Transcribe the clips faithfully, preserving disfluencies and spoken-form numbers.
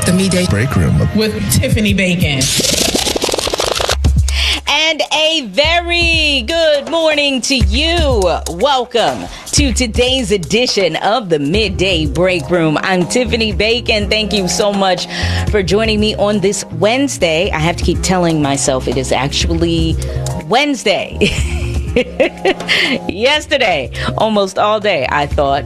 The Midday Break Room with Tiffany Bacon. And a very good morning to you. Welcome to today's edition of the Midday Break Room. I'm Tiffany Bacon. Thank you so much for joining me on this Wednesday. I have to keep telling myself it is actually Wednesday. Yesterday, almost all day, I thought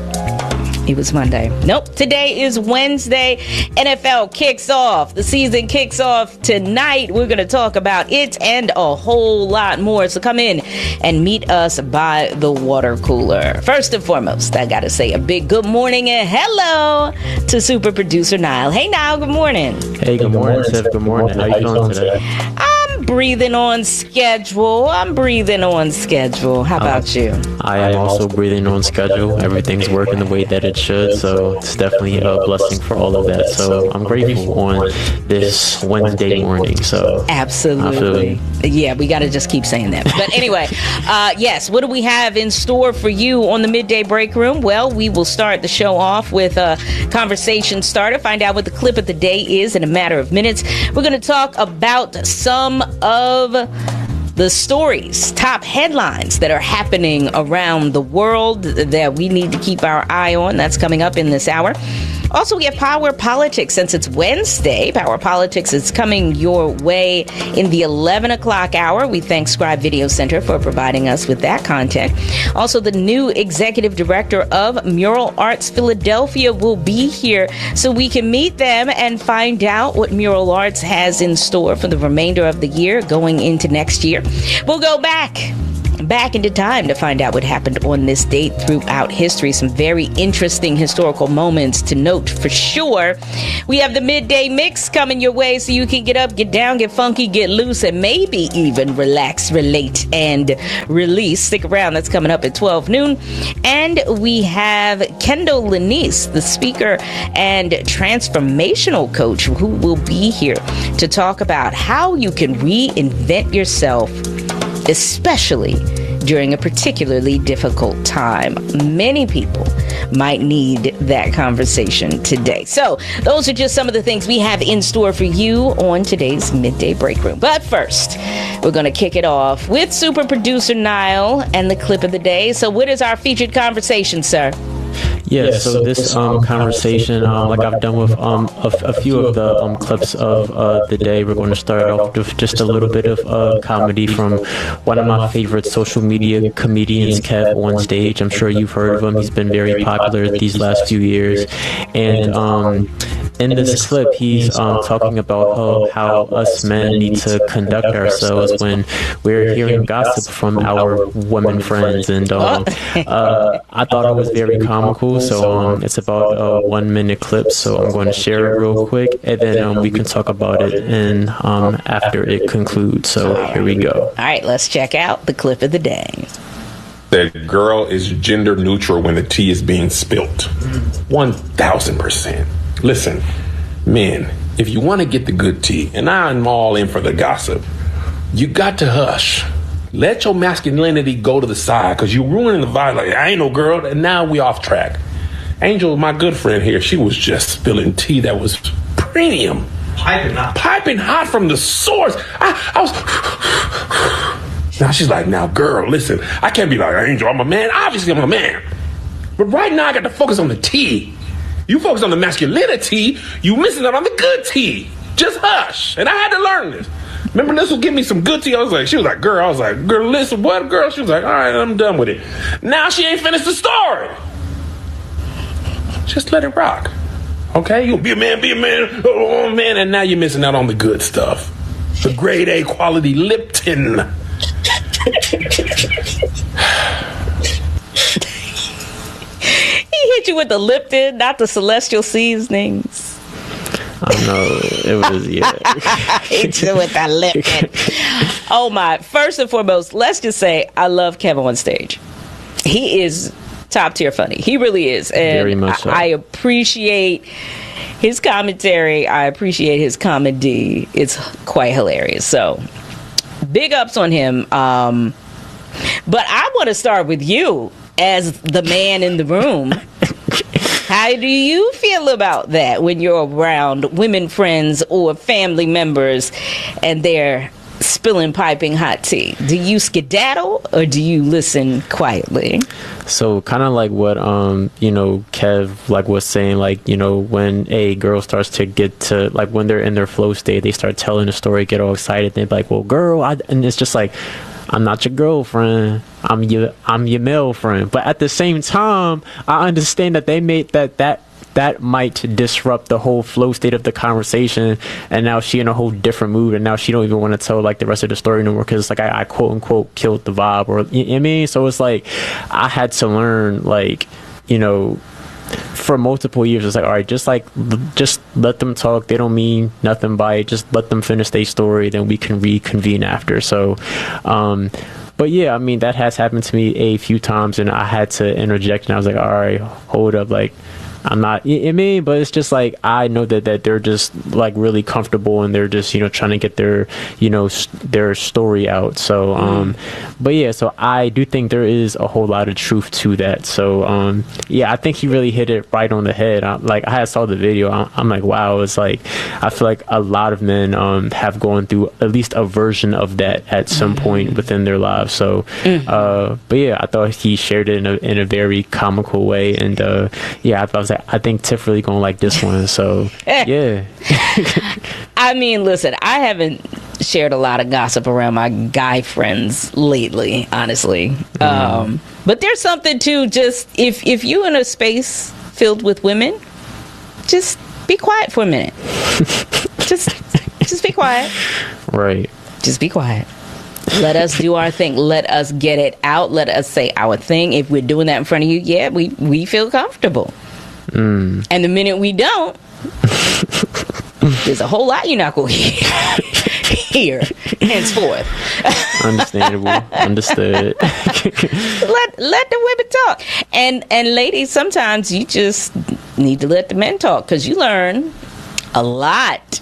it was Monday. Nope. Today is Wednesday. N F L kicks off. The season kicks off tonight. We're going to talk about it and a whole lot more. So come in and meet us by the water cooler. First and foremost, I got to say a big good morning and hello to super producer Niall. Hey, Niall. Good morning. Hey, good morning, Tiff. Good morning. How you doing today? I'm breathing on schedule. I'm breathing on schedule. How about you? I am also breathing on schedule. Everything's working the way that it should, so it's definitely a blessing for all of that. So I'm grateful on this Wednesday morning. So absolutely, yeah, we got to just keep saying that. But anyway, uh, yes, what do we have in store for you on the Midday Break Room? Well, we will start the show off with a conversation starter. Find out what the clip of the day is in a matter of minutes. We're going to talk about some of the stories, top headlines that are happening around the world that we need to keep our eye on. That's coming up in this hour. Also, we have Power Politics. Since it's Wednesday, Power Politics is coming your way in the eleven o'clock hour. We thank Scribe Video Center for providing us with that content. Also, the new executive director of Mural Arts Philadelphia will be here so we can meet them and find out what Mural Arts has in store for the remainder of the year going into next year. We'll go back. Back into time to find out what happened on this date throughout history. Some very interesting historical moments to note for sure. We have the midday mix coming your way so you can get up, get down, get funky, get loose, and maybe even relax, relate, and release. Stick around. That's coming up at twelve noon. And we have Kendall Lanice, the speaker and transformational coach, who will be here to talk about how you can reinvent yourself, especially during a particularly difficult time. Many people might need that conversation today. So those are just some of the things we have in store for you on today's Midday Break Room. But first, we're going to kick it off with super producer Niall and the clip of the day. So what is our featured conversation, sir? Yeah, yeah, so, so this um, conversation, um, like I've done with um, a, a few of the um, clips of uh, the day, we're going to start off with just a little bit of uh, comedy from one of my favorite social media comedians, Kev On Stage. I'm sure you've heard of him. He's been very popular these last few years. And um, in this clip, he's um, talking about uh, how us men need to conduct ourselves when we're hearing gossip from our women friends. And um, uh, I thought it was very comical. So um, it's about a one minute clip. So I'm going to share it real quick, and then um, we can talk about it and um, after it concludes. So here we go. All right, let's check out the clip of the day. That girl is gender neutral when the tea is being spilt. one thousand percent. Listen, men, if you want to get the good tea, and I'm all in for the gossip, you got to hush. Let your masculinity go to the side, because you're ruining the vibe. Like, I ain't no girl, and now we off track. Angel, my good friend here, she was just spilling tea that was premium. Piping hot. Piping hot from the source. I, I was... Now she's like, now, girl, listen, I can't be like, Angel, I'm a man. Obviously, I'm a man. But right now, I got to focus on the tea. You focus on the masculinity, you missing out on the good tea. Just hush. And I had to learn this. Remember, this will give me some good tea. I was like, she was like, girl. I was like, girl, listen, what, girl? She was like, all right, I'm done with it. Now she ain't finished the story. Just let it rock. Okay? You'll be a man, be a man, oh, man, and now you're missing out on the good stuff. The grade A quality Lipton. He hit you with the Lipton, not the Celestial Seasonings. I know, it was, yeah. Hit you with that Lipton. Oh my, first and foremost, let's just say I love Kevin On Stage. He is top tier funny. He really is. And very much so. I, I appreciate his commentary. I appreciate his comedy. It's quite hilarious. So big ups on him. Um, but I want to start with you as the man in the room. How How do you feel about that when you're around women friends or family members and they're spilling piping hot tea? Do you skedaddle or do you listen quietly? So kind of like what um you know Kev like was saying, like, you know, when a girl starts to get to like when they're in their flow state, they start telling a story, get all excited, they're like, well, girl, I, and it's just like, I'm not your girlfriend, I'm your I'm your male friend. But at the same time, I understand that they made that that that might disrupt the whole flow state of the conversation, and now she in a whole different mood, and now she don't even want to tell like the rest of the story no more because like I, I quote unquote killed the vibe, or you know what I mean. So it's like I had to learn, like, you know, for multiple years, it's like, all right, just like l- just let them talk, they don't mean nothing by it, just let them finish their story, then we can reconvene after. So um but yeah, I mean, that has happened to me a few times, and I had to interject, and I was like, all right, hold up, like, I'm not, you know what I mean, but it's just like, I know that, that they're just like really comfortable, and they're just, you know, trying to get their, you know, st- their story out. So, um, mm. but yeah, so I do think there is a whole lot of truth to that. So, um, yeah, I think he really hit it right on the head. I, like, I saw the video, I'm, I'm like, wow, it's like, I feel like a lot of men, um, have gone through at least a version of that at some mm. point within their lives. So, mm. uh, but yeah, I thought he shared it in a, in a very comical way. And, uh, yeah, I, I was like, I think Tiff really gonna like this one. So yeah. I mean, listen, I haven't shared a lot of gossip around my guy friends lately, honestly. Mm. Um, but there's something to just if if you in a space filled with women, just be quiet for a minute. just just be quiet. Right. Just be quiet. Let us do our thing. Let us get it out. Let us say our thing. If we're doing that in front of you, yeah, we, we feel comfortable. Mm. And the minute we don't, there's a whole lot you're not going to hear henceforth. Understandable. Understood. let let the women talk. And and ladies, sometimes you just need to let the men talk, because you learn a lot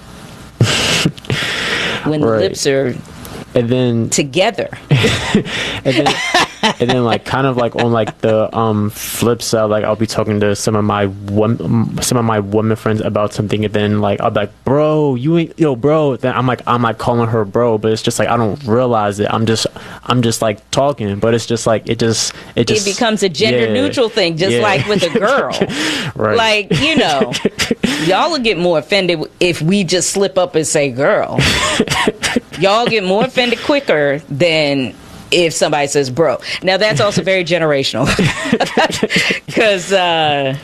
when the right. lips are and then together. and then and then like kind of like on like the um flip side, like I'll be talking to some of my wom- some of my women friends about something, and then like I'll be like, bro, you ain't yo bro, then I'm like I'm like calling her bro, but it's just like I don't realize it. I'm just I'm just like talking, but it's just like it just it just it becomes a gender yeah, neutral thing, just yeah. like with a girl. Right. Like, you know, y'all will get more offended if we just slip up and say girl. Y'all get more offended quicker than if somebody says bro. Now that's also very generational, because uh,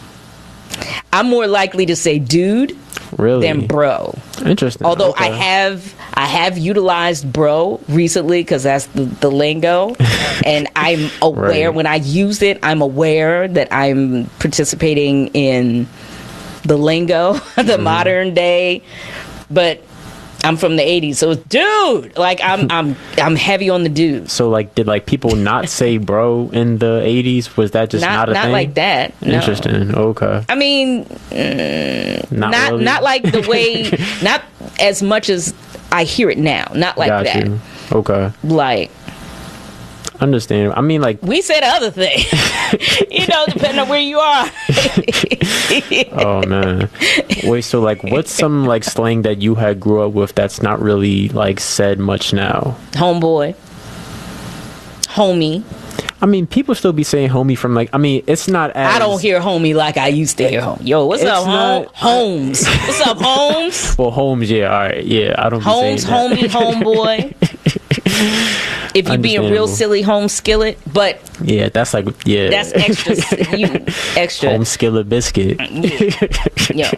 I'm more likely to say dude really? than bro. Interesting. Although okay. I have I have utilized bro recently, because that's the, the lingo, and I'm aware right. when I use it, I'm aware that I'm participating in the lingo, the mm. modern day, but I'm from the eighties, so it's dude. Like I'm, I'm, I'm heavy on the dude. So, like, did like people not say bro in the eighties? Was that just not, not a not thing? Not like that. No. Interesting. Okay. I mean, mm, not not, really? not like the way, not as much as I hear it now. Not like Got that. You. Okay. Like. Understand. I mean, like we said other thing, you know, depending on where you are. Oh man. Wait, so like, what's some like slang that you had grew up with that's not really like said much now? Homeboy, homie. I mean, people still be saying homie from like. I mean, it's not as. I don't hear homie like I used to hear home. Yo, what's up, home? Holmes? What's up, Holmes? Well, Holmes, yeah, all right, yeah. I don't. Holmes, be saying homie, homeboy. If you being real silly, home skillet, but yeah, that's like yeah, that's extra. You extra home skillet biscuit. Yeah.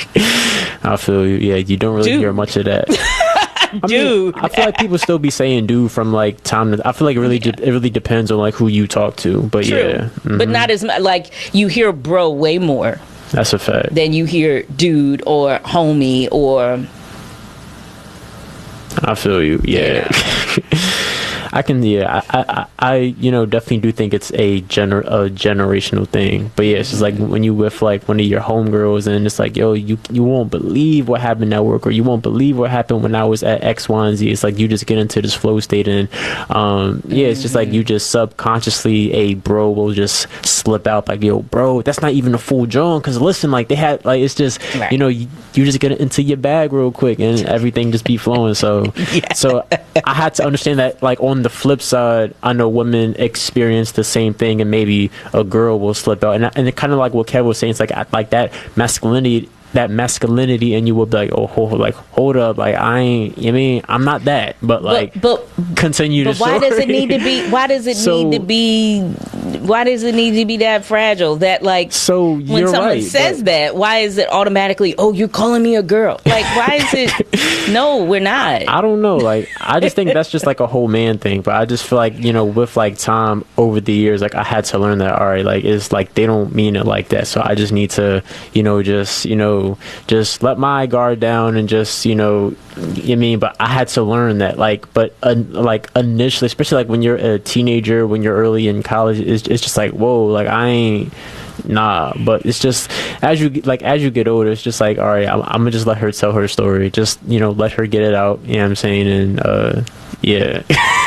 I feel you. Yeah, you don't really dude. hear much of that. I dude, mean, I feel like people still be saying dude from like time to. I feel like it really yeah. de- it really depends on like who you talk to, but True. yeah, mm-hmm. but not as much. Like you hear bro way more. That's a fact. Than you hear dude or homie or. I feel you. Yeah. yeah. I can, yeah, I, I, I, you know, definitely do think it's a gener a generational thing. But yeah, it's just like when you with like one of your homegirls, and it's like, yo, you you won't believe what happened at work, or you won't believe what happened when I was at X, Y, and Z. It's like you just get into this flow state, and um, yeah, it's just like you just subconsciously, a bro will just slip out like, yo, bro, that's not even a full John. Because listen, like they had, like it's just, right. you know, you, you just get into your bag real quick, and everything just be flowing. So, yeah. so I had to understand that, like on the flip side, I know women experience the same thing, and maybe a girl will slip out, and and it kind of like what Kev was saying, it's like like that masculinity. that masculinity and you will be like, oh, hold, like hold up, like I ain't, I mean, I'm not that, but like, but, but continue but to. Why does it need to be? Why does it so, need to be? Why does it need to be that fragile? That like, so when someone right, says but, that, why is it automatically? Oh, you're calling me a girl? Like, why is it? No, we're not. I don't know. Like, I just think that's just like a whole man thing. But I just feel like, you know, with like time over the years, like I had to learn that. All right, like it's like they don't mean it like that. So I just need to, you know, just you know, just let my guard down and just, you know, I mean, but I had to learn that, like, but uh, like initially, especially like when you're a teenager, when you're early in college, it's, it's just like, whoa, like I ain't, nah. But it's just as you like as you get older, it's just like, all right, I'm, I'm gonna just let her tell her story, just, you know, let her get it out, you know what I'm saying? And uh yeah,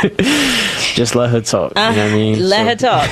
just let her talk, uh, you know what I mean? Let so. her talk.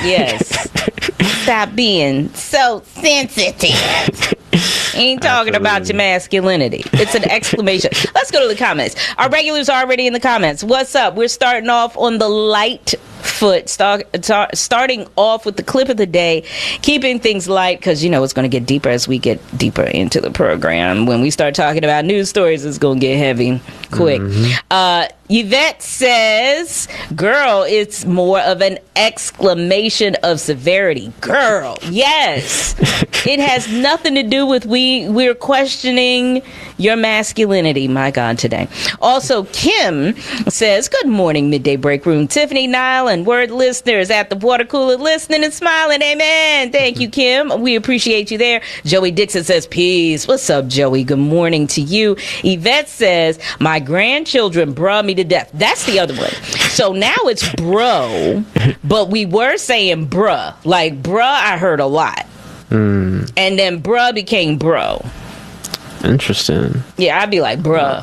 Yes. Stop being so sensitive. Ain't talking Absolutely. About your masculinity. It's an exclamation. Let's go to the comments. Our regulars are already in the comments. What's up? We're starting off on the light foot, start, start, starting off with the clip of the day, keeping things light because, you know, it's going to get deeper as we get deeper into the program. When we start talking about news stories, it's going to get heavy quick. Mm-hmm. Uh, Yvette says, girl, it's more of an exclamation of severity. Girl, yes. It has nothing to do with we, we're questioning your masculinity, my God, today. Also, Kim says, good morning, Midday Break Room. Tiffany, Nile, and Word listeners at the water cooler listening and smiling. Amen. Thank you, Kim. We appreciate you there. Joey Dixon says, peace. What's up, Joey? Good morning to you. Yvette says, my grandchildren bruh me to death. That's the other one. So now it's bro, but we were saying bruh. Like, bruh, I heard a lot. Mm. And then bruh became bro. Interesting. Yeah, I'd be like, bruh.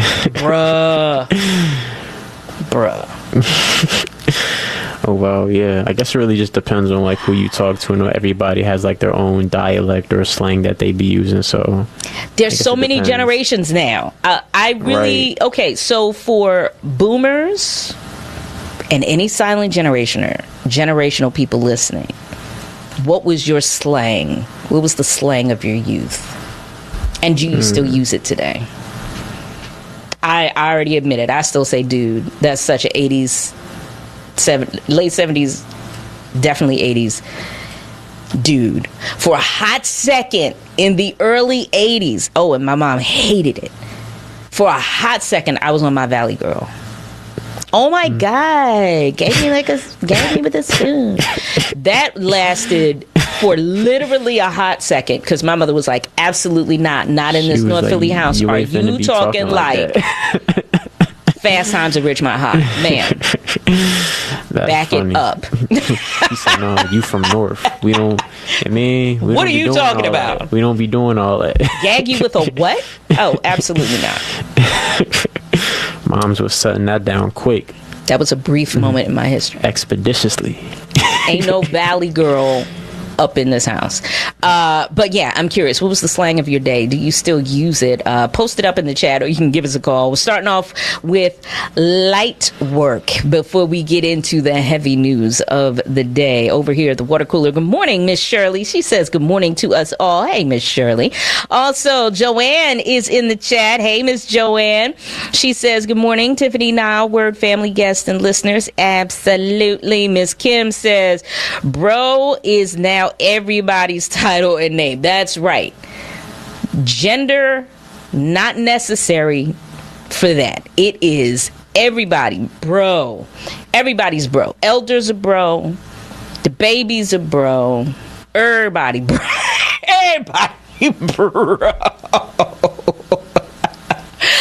bruh. Bruh. Oh, well, yeah. I guess it really just depends on, like, who you talk to. And everybody has, like, their own dialect or slang that they be using, so... There's so many depends. generations now. Uh, I really... Right. Okay, so for boomers and any silent generationer, generational people listening, what was your slang? What was the slang of your youth? And do you mm. still use it today? I, I already admit it. I still say dude. That's such an eighties... Seven, late seventies, definitely eighties dude. For a hot second in the early eighties, oh, and my mom hated it. For a hot second, I was on my Valley Girl. Oh my mm. God, gave me like a gave me with a spoon. That lasted for literally a hot second because my mother was like, absolutely not, not in she this North like, Philly house. Are you talking, talking like? like Fast Times at Ridgemont High, man. That's Back funny. It up. He said, "No, you from North. We don't. I mean, we what don't are be you talking about? That. We don't be doing all that." Gag you with a what? Oh, absolutely not. Moms was setting that down quick. That was a brief mm-hmm. moment in my history. Expeditiously. Ain't no Valley Girl up in this house. Uh, but yeah, I'm curious. What was the slang of your day? Do you still use it? Uh, post it up in the chat or you can give us a call. We're starting off with light work before we get into the heavy news of the day over here at the water cooler. Good morning, Miss Shirley. She says good morning to us all. Hey, Miss Shirley. Also, Joanne is in the chat. Hey, Miss Joanne. She says good morning, Tiffany, Nile, Word family guests and listeners. Absolutely. Miss Kim says bro is now everybody's title and name. That's right. Gender not necessary for that. It is everybody, bro. Everybody's bro. Elders are bro. The babies are bro. Everybody bro. Everybody bro. I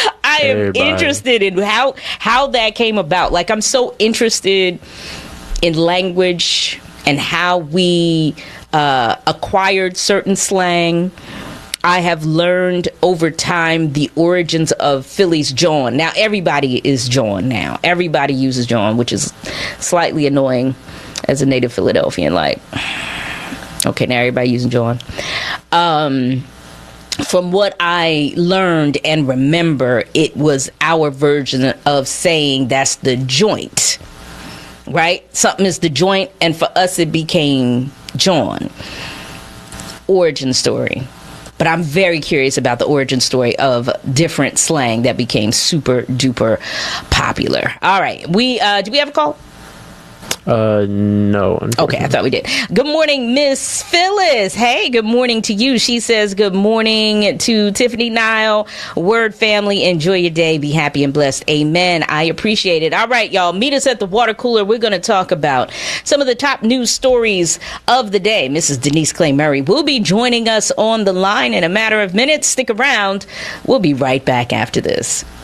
am everybody. interested in how how that came about. Like, I'm so interested in language and how we uh, acquired certain slang. I have learned over time the origins of Philly's John. Now, everybody is John now. Everybody uses John, which is slightly annoying as a native Philadelphian. Like, okay, now everybody using John. Um, from what I learned and remember, it was our version of saying that's the joint, right? Something is the joint, and for us it became John. Origin story. But I'm very curious about the origin story of different slang that became super duper popular. All right. We uh, do we have a call? Uh, no. Okay, I thought we did. Good morning, Miss Phyllis. Hey, good morning to you. She says good morning to Tiffany Nile. Word family, enjoy your day. Be happy and blessed. Amen. I appreciate it. All right, y'all. Meet us at the water cooler. We're going to talk about some of the top news stories of the day. Missus Denise Clay Murray will be joining us on the line in a matter of minutes. Stick around. We'll be right back after this.